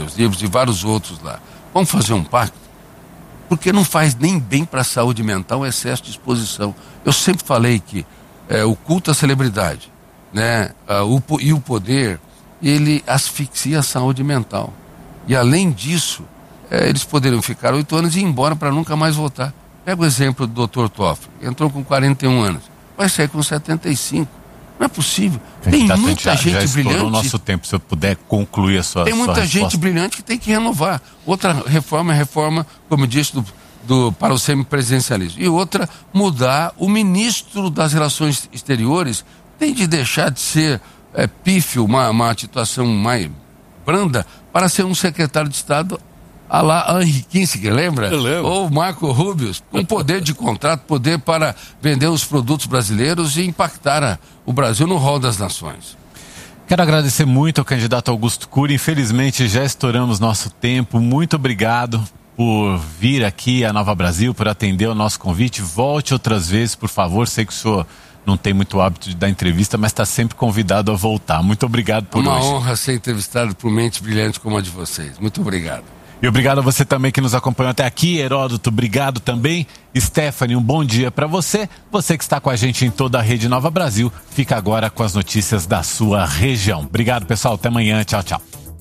meus livros e vários outros lá. Vamos fazer um pacto? Porque não faz nem bem para a saúde mental o excesso de exposição. Eu sempre falei que o culto à celebridade, né, e o poder, ele asfixia a saúde mental. E além disso, eles poderiam ficar 8 anos e ir embora para nunca mais voltar. Pega o exemplo do Dr. Toffoli, entrou com 41 anos, vai sair com 75. Não é possível. Tem muita gente brilhante. O nosso tempo, se eu puder concluir a sua Tem muita gente brilhante que tem que renovar. Outra reforma é reforma, como eu disse, para o semipresidencialismo. E outra, mudar o ministro das Relações Exteriores. Tem de deixar de ser pífio, uma situação mais branda, para ser um secretário de Estado a lá Henry Kissinger, lembra? Eu lembro. Ou Marco Rubio, com poder de contrato, poder para vender os produtos brasileiros e impactar o Brasil no rol das nações. Quero agradecer muito ao candidato Augusto Cury. Infelizmente já estouramos nosso tempo. Muito obrigado por vir aqui a Nova Brasil, por atender o nosso convite. Volte outras vezes, por favor. Sei que o senhor não tem muito hábito de dar entrevista, mas está sempre convidado a voltar. Muito obrigado por hoje. Uma honra ser entrevistado por mente brilhante como a de vocês. Muito obrigado. E obrigado a você também que nos acompanhou até aqui. Heródoto, obrigado também. Stephanie, um bom dia para você. Você que está com a gente em toda a Rede Nova Brasil, fica agora com as notícias da sua região. Obrigado, pessoal. Até amanhã. Tchau, tchau.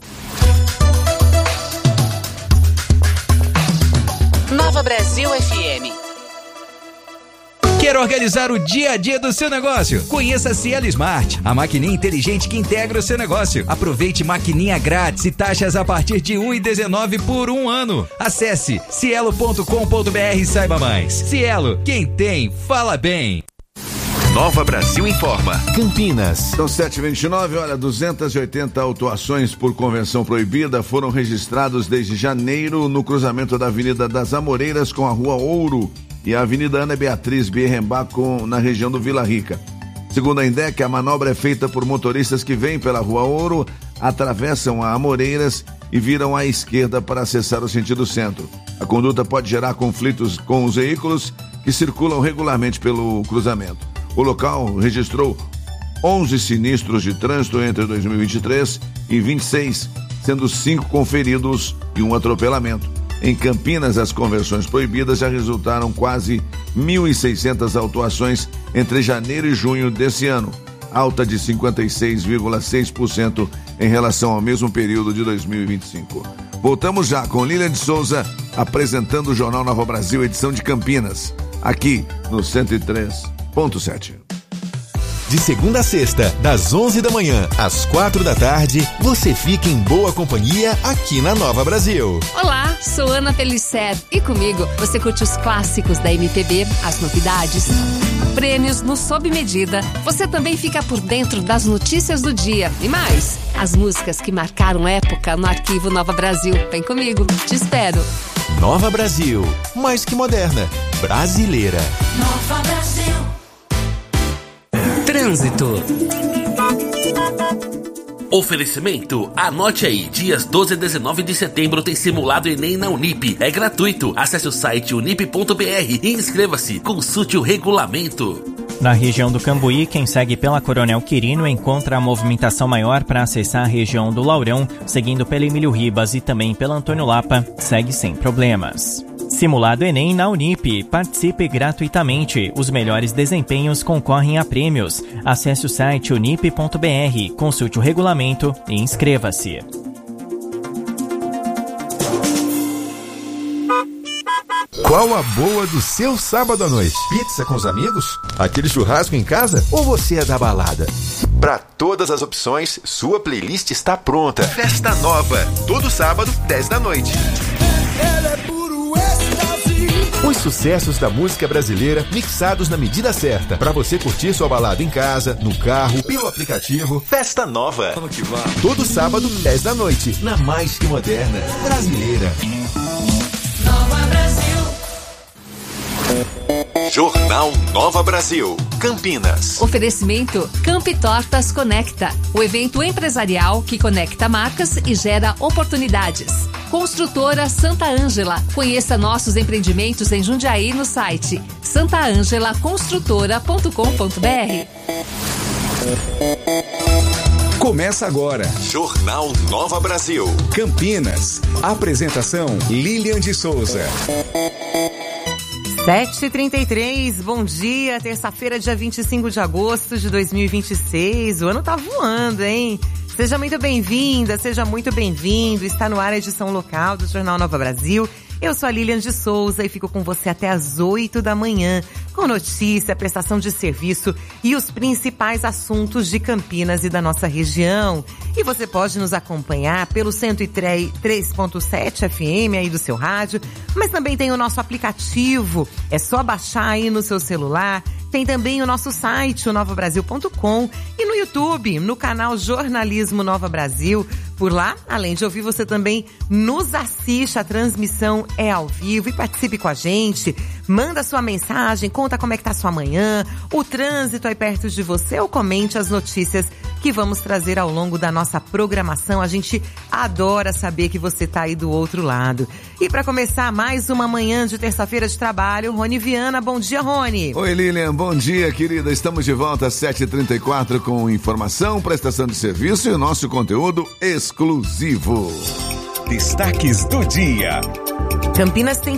Nova Brasil FM. Quer organizar o dia a dia do seu negócio? Conheça a Cielo Smart, a maquininha inteligente que integra o seu negócio. Aproveite maquininha grátis e taxas a partir de R$ 1,19 por 1 ano. Acesse cielo.com.br e saiba mais. Cielo, quem tem, fala bem. Nova Brasil informa. Campinas. São 7h29, olha, 280 autuações por convenção proibida foram registrados desde janeiro no cruzamento da Avenida das Amoreiras com a Rua Ouro e a Avenida Ana Beatriz Bierrembach na região do Vila Rica. Segundo a INDEC, a manobra é feita por motoristas que vêm pela Rua Ouro, atravessam a Amoreiras e viram à esquerda para acessar o sentido centro. A conduta pode gerar conflitos com os veículos que circulam regularmente pelo cruzamento. O local registrou 11 sinistros de trânsito entre 2023 e 26, sendo 5 com feridos e 1 atropelamento. Em Campinas, as conversões proibidas já resultaram quase 1.600 autuações entre janeiro e junho desse ano, alta de 56,6% em relação ao mesmo período de 2025. Voltamos já com Lilian de Souza apresentando o Jornal Nova Brasil, edição de Campinas, aqui no 103.7. De segunda a sexta, das 11 da manhã às 4 da tarde, você fica em boa companhia aqui na Nova Brasil. Olá, sou Ana Pellicer e comigo você curte os clássicos da MPB, as novidades, prêmios no Sob Medida. Você também fica por dentro das notícias do dia e mais, as músicas que marcaram época no arquivo Nova Brasil. Vem comigo, te espero. Nova Brasil, mais que moderna, brasileira. Nova Brasil. Trânsito. Oferecimento, anote aí, dias 12 e 19 de setembro tem simulado Enem na Unip. É gratuito, acesse o site unip.br e inscreva-se, consulte o regulamento. Na região do Cambuí, quem segue pela Coronel Quirino encontra a movimentação maior para acessar a região do Laurão, seguindo pela Emílio Ribas e também pela Antônio Lapa, segue sem problemas. Simulado Enem na Unip. Participe gratuitamente. Os melhores desempenhos concorrem a prêmios. Acesse o site unip.br, consulte o regulamento e inscreva-se. Qual a boa do seu sábado à noite? Pizza com os amigos? Aquele churrasco em casa? Ou você é da balada? Para todas as opções, sua playlist está pronta. Festa Nova, todo sábado, 10 da noite. Os sucessos da música brasileira mixados na medida certa, para você curtir sua balada em casa, no carro, pelo aplicativo. Festa Nova. Todo sábado, 10 da noite, na mais que moderna brasileira. Nova Brasil. Jornal Nova Brasil, Campinas. Oferecimento Camp Tortas Conecta, o evento empresarial que conecta marcas e gera oportunidades. Construtora Santa Ângela. Conheça nossos empreendimentos em Jundiaí no site santaangelaconstrutora.com.br. Começa agora. Jornal Nova Brasil. Campinas. Apresentação Lilian de Souza. 7h33, bom dia, terça-feira, dia 25 de agosto de 2026. O ano tá voando, hein? Seja muito bem-vinda, seja muito bem-vindo. Está no ar a edição local do Jornal Nova Brasil. Eu sou a Lilian de Souza e fico com você até às 8 da manhã, com notícia, prestação de serviço e os principais assuntos de Campinas e da nossa região. E você pode nos acompanhar pelo 103.7 FM aí do seu rádio, mas também tem o nosso aplicativo. É só baixar aí no seu celular. Tem também o nosso site, o novabrasil.com, e no YouTube, no canal Jornalismo Nova Brasil. Por lá, além de ouvir, você também nos assiste, a transmissão é ao vivo e participe com a gente. Manda sua mensagem, conta como é que tá a sua manhã, o trânsito aí perto de você, ou comente as notícias que vamos trazer ao longo da nossa programação. A gente adora saber que você tá aí do outro lado. E para começar mais uma manhã de terça-feira de trabalho, Rony Viana. Bom dia, Rony. Oi, Lilian. Bom dia, querida. Estamos de volta às 7h34 com informação, prestação de serviço e o nosso conteúdo exclusivo. Destaques do dia. Campinas tem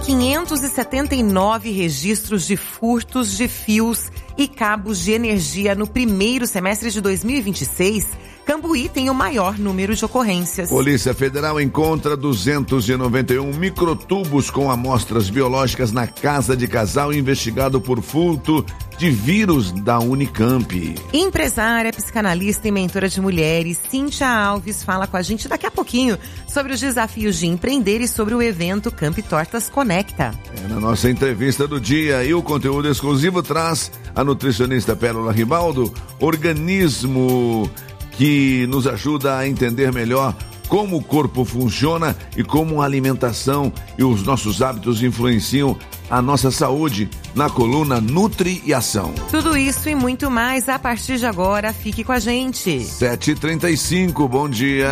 579 registros de furtos de fios e cabos de energia no primeiro semestre de 2026. Cambuí tem o maior número de ocorrências. Polícia Federal encontra 291 microtubos com amostras biológicas na casa de casal investigado por furto de vírus da Unicamp. Empresária, psicanalista e mentora de mulheres, Cíntia Alves fala com a gente daqui a pouquinho sobre os desafios de empreender e sobre o evento Camp Tortas Conecta. Na nossa entrevista do dia, e o conteúdo exclusivo traz a nutricionista Pérola Ribaldo, organismo que nos ajuda a entender melhor como o corpo funciona e como a alimentação e os nossos hábitos influenciam a nossa saúde, na coluna Nutri e Ação. Tudo isso e muito mais a partir de agora. Fique com a gente. 7h35, bom dia.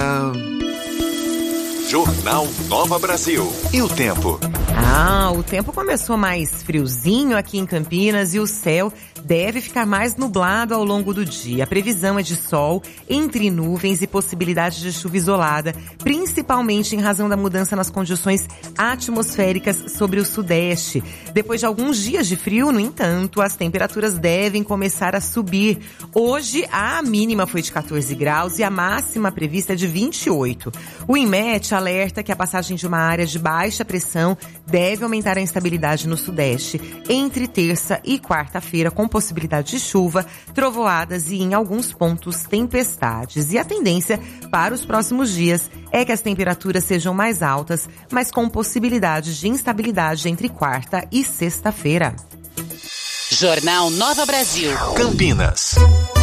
Jornal Nova Brasil. E o tempo? O tempo começou mais friozinho aqui em Campinas e o céu deve ficar mais nublado ao longo do dia. A previsão é de sol, entre nuvens e possibilidade de chuva isolada, principalmente em razão da mudança nas condições atmosféricas sobre o sudeste. Depois de alguns dias de frio, no entanto, as temperaturas devem começar a subir. Hoje, a mínima foi de 14 graus e a máxima prevista é de 28. O INMET alerta que a passagem de uma área de baixa pressão deve aumentar a instabilidade no sudeste entre terça e quarta-feira, com possibilidade de chuva, trovoadas e, em alguns pontos, tempestades. E a tendência para os próximos dias é que as temperaturas sejam mais altas, mas com possibilidade de instabilidade entre quarta e sexta-feira. Jornal Nova Brasil. Campinas.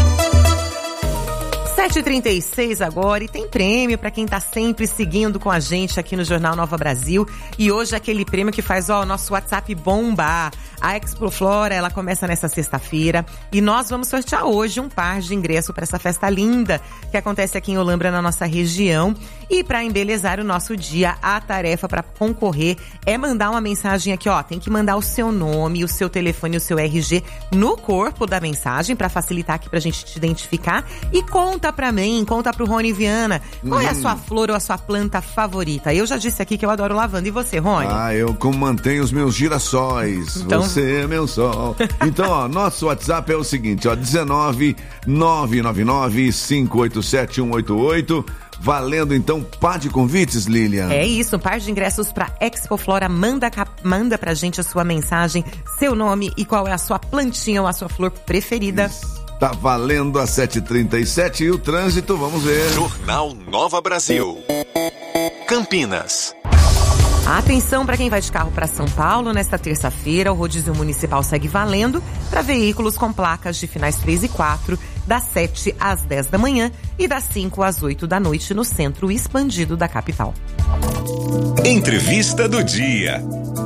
7h36 agora, e tem prêmio para quem tá sempre seguindo com a gente aqui no Jornal Nova Brasil. E hoje aquele prêmio que faz o nosso WhatsApp bombar. A Expoflora, ela começa nessa sexta-feira e nós vamos sortear hoje um par de ingresso para essa festa linda que acontece aqui em Olambra, na nossa região. E para embelezar o nosso dia, a tarefa para concorrer é mandar uma mensagem aqui, tem que mandar o seu nome, o seu telefone, o seu RG no corpo da mensagem para facilitar aqui pra gente te identificar. E conta pra mim, conta pro Rony Viana, qual é a sua flor ou a sua planta favorita? Eu já disse aqui que eu adoro lavanda. E você, Rony? Eu mantenho os meus girassóis. Então... Você é meu sol. Então, nosso WhatsApp é o seguinte, 19 999 587 188. Valendo, então, par de convites, Lilian. É isso, um par de ingressos pra Expoflora. Manda pra gente a sua mensagem, seu nome e qual é a sua plantinha ou a sua flor preferida. Isso. Tá valendo a 7h37 e o trânsito, vamos ver. Jornal Nova Brasil. Campinas. Atenção para quem vai de carro para São Paulo nesta terça-feira. O rodízio municipal segue valendo para veículos com placas de finais 3 e 4, das 7 às 10 da manhã e das 5 às 8 da noite no centro expandido da capital. Entrevista do dia.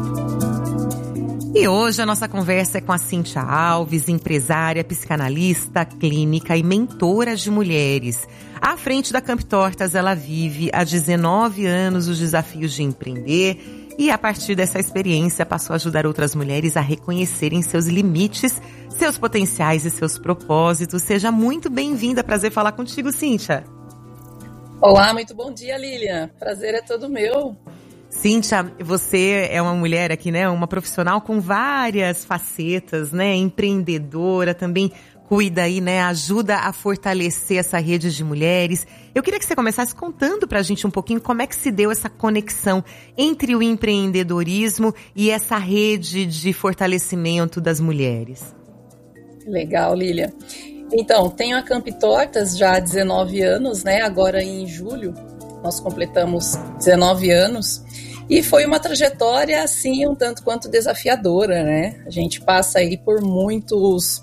E hoje a nossa conversa é com a Cíntia Alves, empresária, psicanalista, clínica e mentora de mulheres. À frente da Camp Tortas, ela vive há 19 anos os desafios de empreender e, a partir dessa experiência, passou a ajudar outras mulheres a reconhecerem seus limites, seus potenciais e seus propósitos. Seja muito bem-vinda. Prazer falar contigo, Cíntia. Olá, muito bom dia, Lilian. Prazer é todo meu. Cíntia, você é uma mulher aqui, né? Uma profissional com várias facetas, né? Empreendedora, também cuida aí, né? Ajuda a fortalecer essa rede de mulheres. Eu queria que você começasse contando pra gente um pouquinho como é que se deu essa conexão entre o empreendedorismo e essa rede de fortalecimento das mulheres. Legal, Lilian. Então, tenho a Camp Tortas já há 19 anos, né? Agora em julho nós completamos 19 anos. E foi uma trajetória, assim, um tanto quanto desafiadora, né? A gente passa aí por muitos,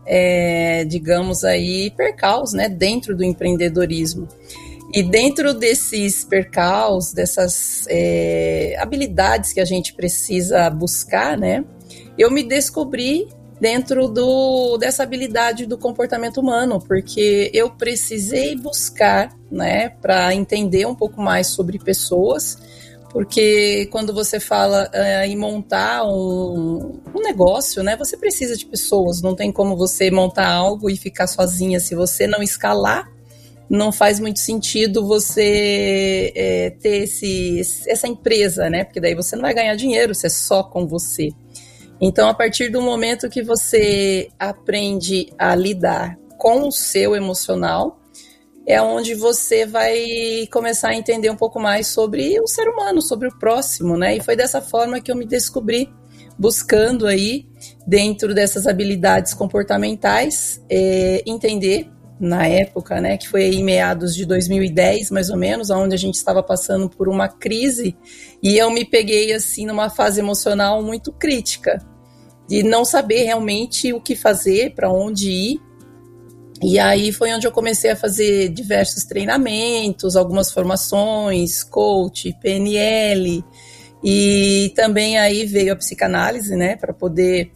digamos aí, percalços, né? Dentro do empreendedorismo. E dentro desses percalços, dessas habilidades que a gente precisa buscar, né? Eu me descobri dentro dessa habilidade do comportamento humano, porque eu precisei buscar, né? Para entender um pouco mais sobre pessoas. Porque quando você fala em montar um negócio, né, você precisa de pessoas, não tem como você montar algo e ficar sozinha. Se você não escalar, não faz muito sentido você ter essa empresa, né, porque daí você não vai ganhar dinheiro se é só com você. Então, a partir do momento que você aprende a lidar com o seu emocional, é onde você vai começar a entender um pouco mais sobre o ser humano, sobre o próximo, né? E foi dessa forma que eu me descobri, buscando aí, dentro dessas habilidades comportamentais, entender, na época, né, que foi em meados de 2010, mais ou menos, onde a gente estava passando por uma crise, e eu me peguei, assim, numa fase emocional muito crítica, de não saber realmente o que fazer, para onde ir. E aí foi onde eu comecei a fazer diversos treinamentos, algumas formações, coach, PNL, e também aí veio a psicanálise, né, para poder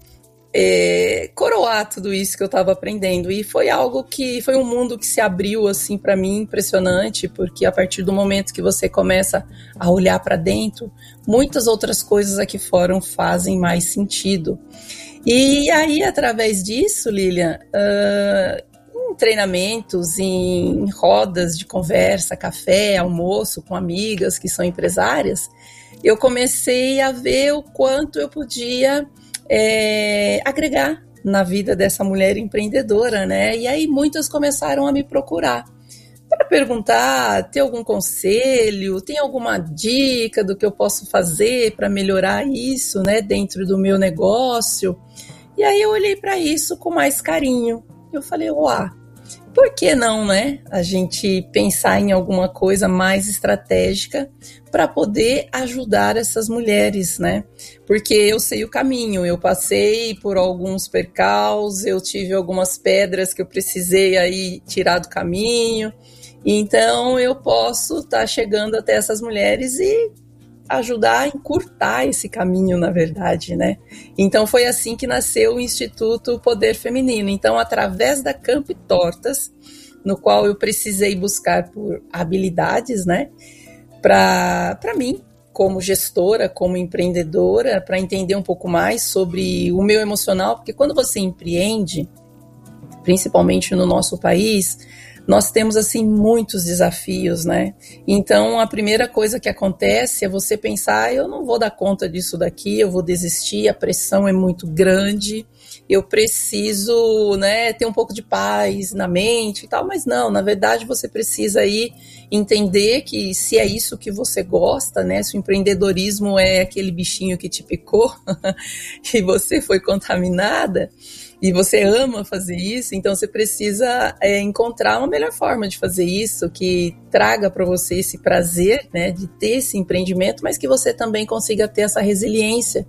coroar tudo isso que eu estava aprendendo. E foi um mundo que se abriu assim para mim, impressionante, porque a partir do momento que você começa a olhar para dentro, muitas outras coisas aqui fora fazem mais sentido. E aí, através disso, Lilian, em treinamentos, em rodas de conversa, café, almoço com amigas que são empresárias, eu comecei a ver o quanto eu podia agregar na vida dessa mulher empreendedora, né? E aí muitas começaram a me procurar para perguntar, tem algum conselho, tem alguma dica do que eu posso fazer para melhorar isso, né, dentro do meu negócio? E aí eu olhei para isso com mais carinho. Eu falei, por que não, né? A gente pensar em alguma coisa mais estratégica para poder ajudar essas mulheres, né? Porque eu sei o caminho, eu passei por alguns percalços, eu tive algumas pedras que eu precisei aí tirar do caminho. Então eu posso estar chegando até essas mulheres e ajudar a encurtar esse caminho, na verdade, né? Então foi assim que nasceu o Instituto Poder Feminino. Então, através da Camp Tortas, no qual eu precisei buscar por habilidades, né? Para mim, como gestora, como empreendedora, para entender um pouco mais sobre o meu emocional, porque quando você empreende, principalmente no nosso país, nós temos, assim, muitos desafios, né? Então, a primeira coisa que acontece é você pensar, eu não vou dar conta disso daqui, eu vou desistir, a pressão é muito grande, eu preciso, né, ter um pouco de paz na mente e tal, mas não, na verdade, você precisa aí entender que se é isso que você gosta, né, se o empreendedorismo é aquele bichinho que te picou e você foi contaminada, e você ama fazer isso, então você precisa encontrar uma melhor forma de fazer isso, que traga para você esse prazer, né, de ter esse empreendimento, mas que você também consiga ter essa resiliência,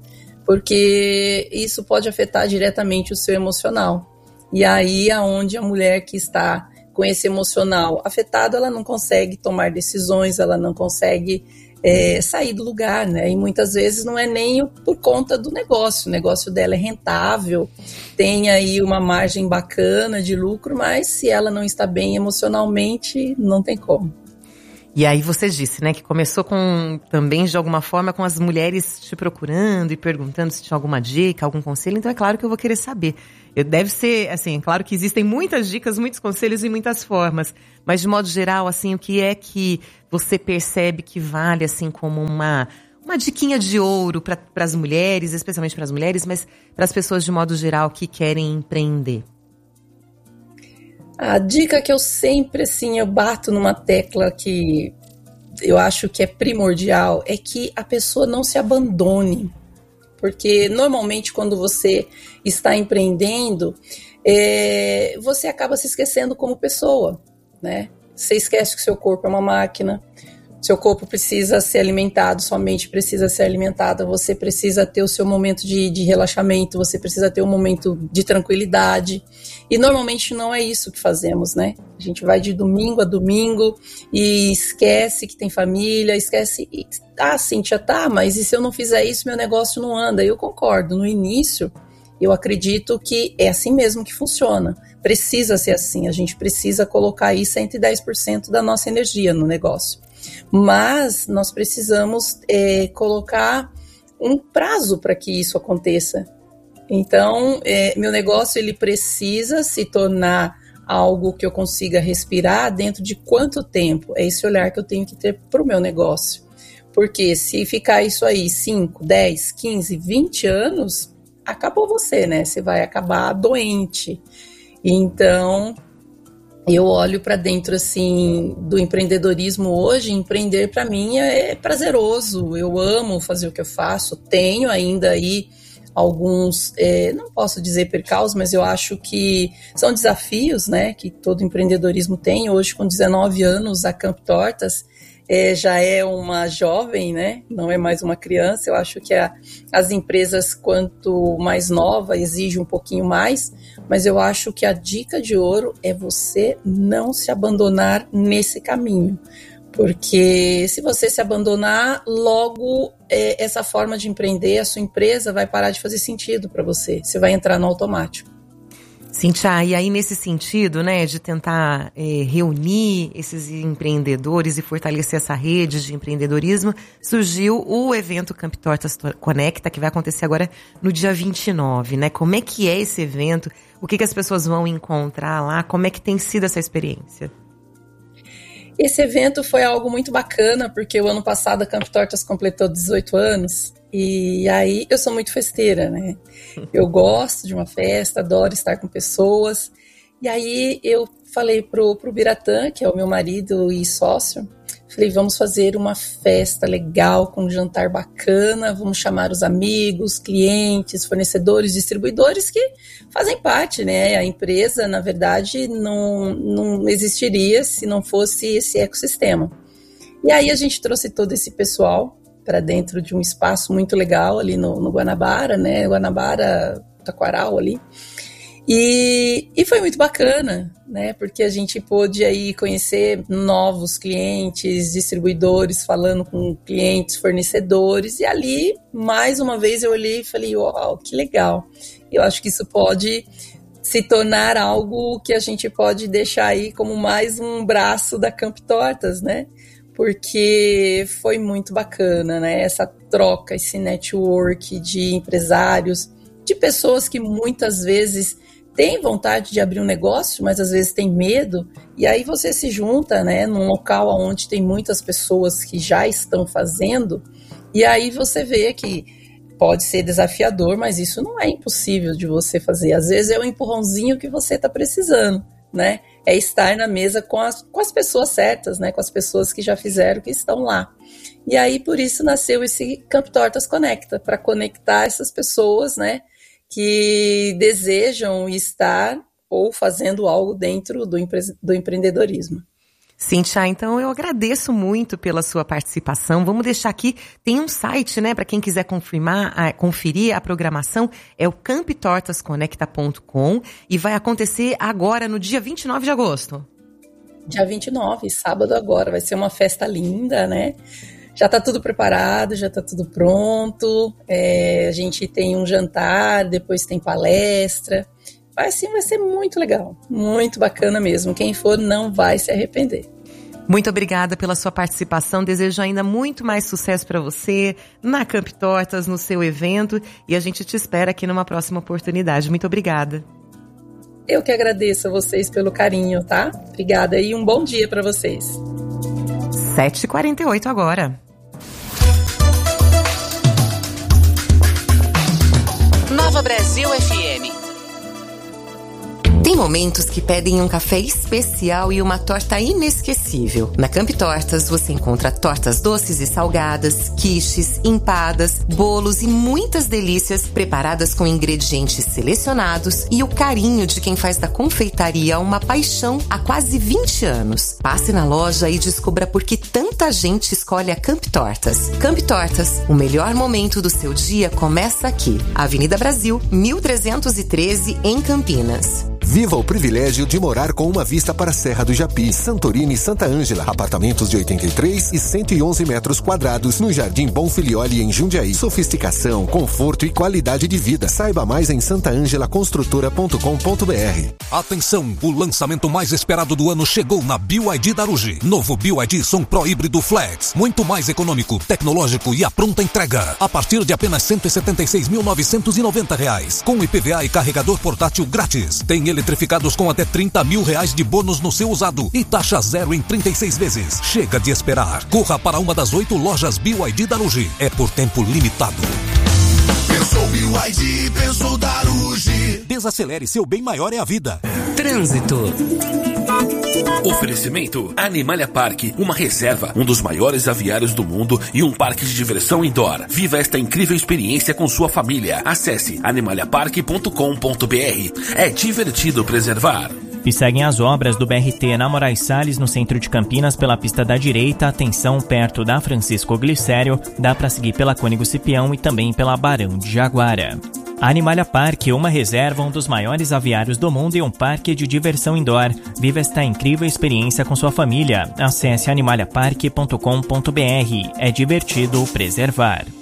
porque isso pode afetar diretamente o seu emocional. E aí, aonde a mulher que está com esse emocional afetado, ela não consegue tomar decisões, ela não consegue sair do lugar, né? E muitas vezes não é nem por conta do negócio, o negócio dela é rentável, tem aí uma margem bacana de lucro, mas se ela não está bem emocionalmente, não tem como. E aí você disse, né, que começou também de alguma forma com as mulheres te procurando e perguntando se tinha alguma dica, algum conselho, então é claro que eu vou querer saber. Deve ser, assim, claro que existem muitas dicas, muitos conselhos e muitas formas, mas de modo geral, assim, o que é que você percebe que vale, assim, como uma diquinha de ouro para as mulheres, especialmente para as mulheres, mas para as pessoas de modo geral que querem empreender? A dica que eu sempre, assim, eu bato numa tecla que eu acho que é primordial é que a pessoa não se abandone. Porque normalmente quando você está empreendendo, você acaba se esquecendo como pessoa, né? Você esquece que seu corpo é uma máquina, seu corpo precisa ser alimentado, sua mente precisa ser alimentada, você precisa ter o seu momento de relaxamento, você precisa ter um momento de tranquilidade. E normalmente não é isso que fazemos, né? A gente vai de domingo a domingo e esquece que tem família, esquece... Cíntia, mas e se eu não fizer isso, meu negócio não anda? Eu concordo, no início eu acredito que é assim mesmo que funciona. Precisa ser assim, a gente precisa colocar aí 110% da nossa energia no negócio. Mas nós precisamos colocar um prazo para que isso aconteça. Então, meu negócio ele precisa se tornar algo que eu consiga respirar dentro de quanto tempo? É esse olhar que eu tenho que ter para o meu negócio. Porque se ficar isso aí 5, 10, 15, 20 anos, acabou você, né? Você vai acabar doente. Então, eu olho para dentro, assim, do empreendedorismo hoje. Empreender, para mim, é prazeroso. Eu amo fazer o que eu faço. Tenho ainda aí alguns, não posso dizer percalços, mas eu acho que são desafios, né? Que todo empreendedorismo tem. Hoje, com 19 anos, a Camp Tortas já é uma jovem, né? Não é mais uma criança. Eu acho que as empresas, quanto mais nova, exigem um pouquinho mais, mas eu acho que a dica de ouro é você não se abandonar nesse caminho, porque se você se abandonar, logo essa forma de empreender, a sua empresa vai parar de fazer sentido para você, você vai entrar no automático. Cíntia, e aí nesse sentido, né, de tentar reunir esses empreendedores e fortalecer essa rede de empreendedorismo, surgiu o evento Camp Tortas Conecta, que vai acontecer agora no dia 29, né? Como é que é esse evento? O que as pessoas vão encontrar lá? Como é que tem sido essa experiência? Esse evento foi algo muito bacana, porque o ano passado a Camp Tortas completou 18 anos, e aí eu sou muito festeira, né? Eu gosto de uma festa, adoro estar com pessoas, e aí eu falei pro Biratã, que é o meu marido e sócio, falei, vamos fazer uma festa legal, com um jantar bacana, vamos chamar os amigos, clientes, fornecedores, distribuidores que fazem parte, né? A empresa, na verdade, não existiria se não fosse esse ecossistema. E aí a gente trouxe todo esse pessoal para dentro de um espaço muito legal ali no Guanabara, né? Guanabara, Taquaral ali. E foi muito bacana, né? Porque a gente pôde aí conhecer novos clientes, distribuidores, falando com clientes, fornecedores. E ali, mais uma vez, eu olhei e falei, uau, que legal. Eu acho que isso pode se tornar algo que a gente pode deixar aí como mais um braço da Camp Tortas, né? Porque foi muito bacana, né? Essa troca, esse network de empresários, de pessoas que muitas vezes têm vontade de abrir um negócio, mas às vezes tem medo, e aí você se junta, né, num local onde tem muitas pessoas que já estão fazendo, e aí você vê que pode ser desafiador, mas isso não é impossível de você fazer. Às vezes é o empurrãozinho que você está precisando, né? É estar na mesa com as pessoas certas, né? Com as pessoas que já fizeram, que estão lá. E aí, por isso, nasceu esse Camp Tortas Conecta, para conectar essas pessoas, né? Que desejam estar ou fazendo algo dentro do empreendedorismo. Cíntia, então eu agradeço muito pela sua participação. Vamos deixar aqui, tem um site, né, para quem quiser conferir a programação, é o camptortasconecta.com e vai acontecer agora no dia 29 de agosto. Dia 29, sábado agora, vai ser uma festa linda, né? Já está tudo preparado, já está tudo pronto, a gente tem um jantar, depois tem palestra, vai ser muito legal, muito bacana mesmo, quem for não vai se arrepender. Muito obrigada pela sua participação, desejo ainda muito mais sucesso para você na Camp Tortas, no seu evento, e a gente te espera aqui numa próxima oportunidade. Muito obrigada. Eu que agradeço a vocês pelo carinho, tá? Obrigada e um bom dia para vocês. 7h48 agora. Nova Brasil FM. Tem momentos que pedem um café especial e uma torta inesquecível. Na Camp Tortas você encontra tortas doces e salgadas, quiches, empadas, bolos e muitas delícias preparadas com ingredientes selecionados e o carinho de quem faz da confeitaria uma paixão há quase 20 anos. Passe na loja e descubra por que tanta gente escolhe a Camp Tortas. Camp Tortas, o melhor momento do seu dia começa aqui. Avenida Brasil, 1313, em Campinas. Viva o privilégio de morar com uma vista para a Serra do Japi, Santorini e Santa Ângela. Apartamentos de 83 e 111 metros quadrados no Jardim Bonfilioli, em Jundiaí. Sofisticação, conforto e qualidade de vida. Saiba mais em santaangelaconstrutora.com.br. Atenção, o lançamento mais esperado do ano chegou na BYD da Ruge. Novo BYD Som Pro Híbrido Flex. Muito mais econômico, tecnológico e a pronta entrega. A partir de apenas R$ 176.990. Com IPVA e carregador portátil grátis. Tem eletrificados com até R$30 mil de bônus no seu usado e taxa zero em 36 vezes. Chega de esperar. Corra para uma das 8 lojas BYD da Ruge. É por tempo limitado. Pensou BYD, pensou Daruge. Desacelere, seu bem maior é a vida. Trânsito. Oferecimento Animalia Park, uma reserva, um dos maiores aviários do mundo e um parque de diversão indoor. Viva esta incrível experiência com sua família. Acesse animaliapark.com.br. É divertido preservar. E seguem as obras do BRT na Moraes Salles, no centro de Campinas, pela pista da direita. Atenção, perto da Francisco Glicério. Dá para seguir pela Cônigo Cipião e também pela Barão de Jaguara. A Animalia Park, uma reserva, um dos maiores aviários do mundo e um parque de diversão indoor. Viva esta incrível experiência com sua família. Acesse animaliapark.com.br. É divertido preservar.